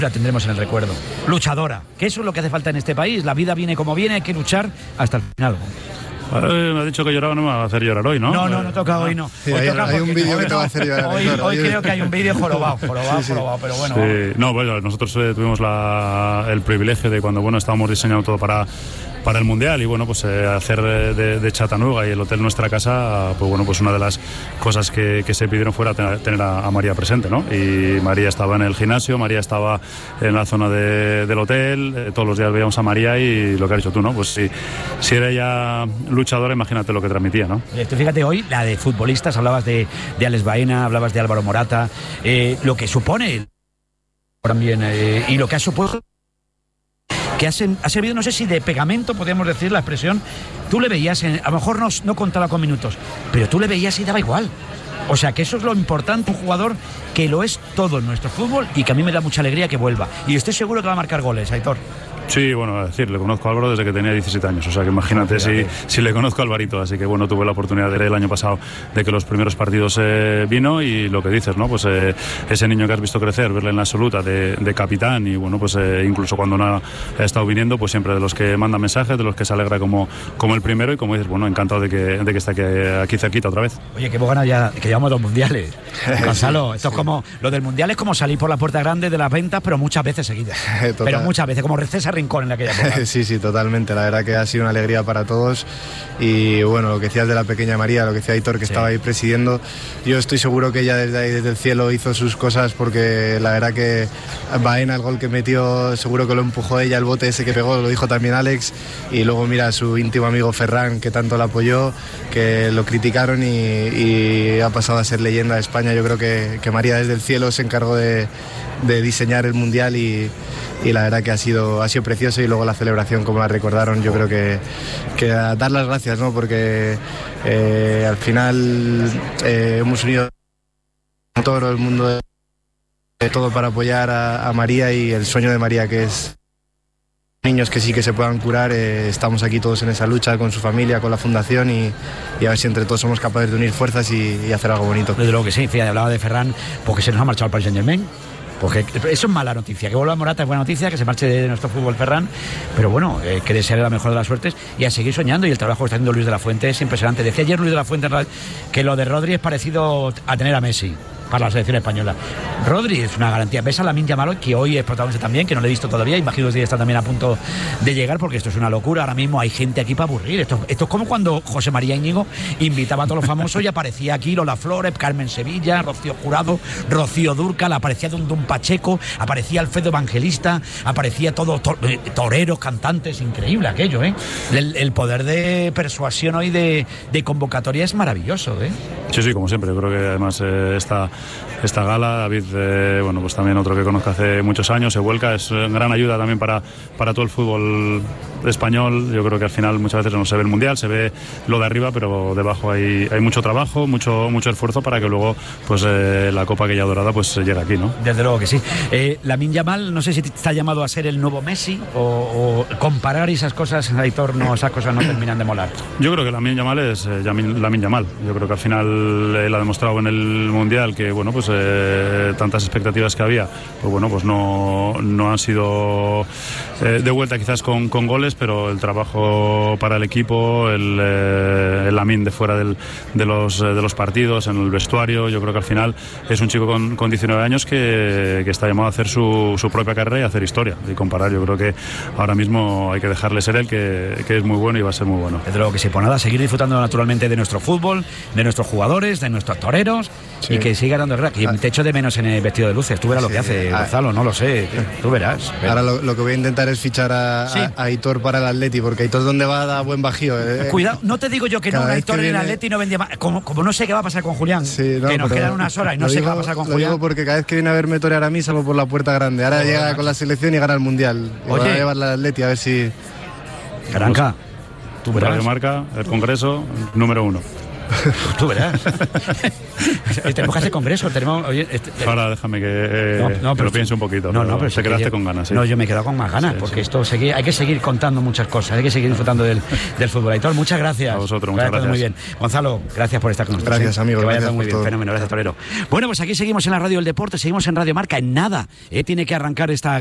la tendremos en el recuerdo. Luchadora, que eso es lo que hace falta en este país. La vida viene como viene, hay que luchar hasta el final. Me ha dicho que lloraba, no me va a hacer llorar hoy, ¿no? No toca hoy, no. Sí, hoy hay un vídeo que te va a hacer llorar. Hoy creo que hay un vídeo jorobado, pero bueno. Sí. No, bueno, nosotros tuvimos el privilegio de cuando estábamos diseñando todo para el Mundial y pues hacer de Chattanooga y el hotel Nuestra Casa, pues una de las cosas que se pidieron fuera tener a María presente, ¿no? Y María estaba en el gimnasio, María estaba en la zona del hotel, todos los días veíamos a María y lo que has dicho tú, ¿no? Pues si era ella luchadora, imagínate lo que transmitía, ¿no? Tú fíjate hoy, la de futbolistas, hablabas de Alex Baena, hablabas de Álvaro Morata, lo que supone también y lo que ha supuesto, que ha servido, no sé si de pegamento, podríamos decir la expresión. Tú le veías, a lo mejor no contaba con minutos, pero tú le veías y daba igual. O sea, que eso es lo importante, un jugador que lo es todo en nuestro fútbol y que a mí me da mucha alegría que vuelva. Y estoy seguro que va a marcar goles, Aitor. Sí, es decir, le conozco a Álvaro desde que tenía 17 años, o sea que imagínate si le conozco a Alvarito, así que tuve la oportunidad de ver el año pasado de que los primeros partidos vino y lo que dices, ¿no? Pues ese niño que has visto crecer, verle en la absoluta de capitán y incluso cuando no ha estado viniendo, pues siempre de los que manda mensajes, de los que se alegra como el primero y como dices, encantado de que esté aquí cerquita otra vez. Oye, qué buena ya, que llevamos 2 mundiales. Gonzalo, esto es como, lo del mundial es como salir por la puerta grande de las ventas, pero muchas veces seguidas. Pero muchas veces, como César Rincón en aquella época. Sí, totalmente. La verdad que ha sido una alegría para todos. Y lo que decías de la pequeña María, lo que decía Aitor, que estaba ahí presidiendo, yo estoy seguro que ella desde ahí, desde el cielo, hizo sus cosas, porque la verdad que Baena, el gol que metió, seguro que lo empujó ella, el bote ese que pegó, lo dijo también Alex. Y luego mira a su íntimo amigo Ferran, que tanto la apoyó, que lo criticaron y ha pasado a ser leyenda de España. Yo creo que María desde el cielo se encargó de diseñar el Mundial y la verdad que ha sido precioso. Y luego la celebración, como la recordaron, yo creo que dar las gracias, ¿no? Porque al final hemos unido todo el mundo, todo para apoyar a María, y el sueño de María, que es niños que sí que se puedan curar. Estamos aquí todos en esa lucha con su familia, con la fundación, y a ver si entre todos somos capaces de unir fuerzas y hacer algo bonito. Desde luego que sí. Fíjate, hablaba de Ferran porque se nos ha marchado al Paris Saint-Germain. Porque eso es mala noticia. Que vuelva Morata es buena noticia, que se marche de nuestro fútbol Ferran, pero que desearle la mejor de las suertes y a seguir soñando. Y el trabajo que está haciendo Luis de la Fuente es impresionante. Decía ayer Luis de la Fuente que lo de Rodri es parecido a tener a Messi para la selección española. Rodri es una garantía. Ves a Lamine Yamal, que hoy es protagonista también, que no le he visto todavía, imagino que está también a punto de llegar, porque esto es una locura. Ahora mismo hay gente aquí para aburrir. Esto es como cuando José María Íñigo invitaba a todos los famosos y aparecía aquí Lola Flores, Carmen Sevilla, Rocío Jurado, Rocío Dúrcal, aparecía Don Pacheco, aparecía Alfredo Evangelista, aparecía todos toreros, cantantes. Increíble aquello, ¿eh? El poder de persuasión hoy de convocatoria es maravilloso, ¿eh? Sí, como siempre. Yo creo que además esta gala, David, pues también otro que conozco hace muchos años, se vuelca, es gran ayuda también para todo el fútbol español. Yo creo que al final muchas veces no se ve el Mundial, se ve lo de arriba, pero debajo hay mucho trabajo, mucho esfuerzo para que luego pues la copa aquella dorada pues llegue aquí, ¿no? Desde luego que sí. Lamine Yamal, no sé si está llamado a ser el nuevo Messi o comparar esas cosas, Aitor, esas cosas no terminan de molar. Yo creo que Lamine Yamal es Lamine Yamal. Yo creo que al final él ha demostrado en el Mundial que tantas expectativas que había, pues no han sido de vuelta quizás con goles, pero el trabajo para el equipo, el Lamine de fuera de los partidos, en el vestuario, yo creo que al final es un chico con 19 años que está llamado a hacer su propia carrera y a hacer historia. Y comparar, yo creo que ahora mismo hay que dejarle ser él, que es muy bueno y va a ser muy bueno. Desde luego que sí, pues nada, seguir disfrutando naturalmente de nuestro fútbol, de nuestros jugadores, de nuestros toreros, y que siga dando guerra. Y te echo de menos en el vestido de luces. Tú verás lo que hace Gonzalo, no lo sé. Tú verás. Ahora lo que voy a intentar es fichar a Aitor para el Atleti, porque Aitor donde va da buen bajío. Cuidado, no te digo yo que no, Aitor en el Atleti no vendía más. Como no sé qué va a pasar con Julián, que nos quedan unas horas y no sé qué va a pasar con Julián. Lo digo porque cada vez que viene a verme torear a mí salgo por la puerta grande. Ahora llega con la selección y gana el Mundial. Oye, voy a llevarla al Atleti a ver si... Caranca, tú verás. Radio Marca, el Congreso, número 1. Tú verás. Tenemos que hacer congreso. Ahora déjame que lo piense un poquito. Pero te quedaste con ganas. ¿Sí? No, yo me he quedado con más ganas, porque esto hay que seguir contando muchas cosas, hay que seguir disfrutando del fútbol. Aitor, muchas gracias. A vosotros, muchas gracias. Muy bien. Gonzalo, gracias por estar con nosotros. Gracias, amigo. Que vaya gracias todo muy bien. todo. Fenómeno, gracias, Torero. Bueno, pues aquí seguimos en la Radio del Deporte, seguimos en Radio Marca. En nada tiene que arrancar esta